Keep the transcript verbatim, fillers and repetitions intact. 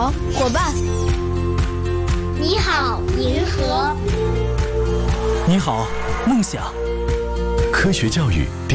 好，伙伴。 你好，银河。 你好，梦想。 科学教育第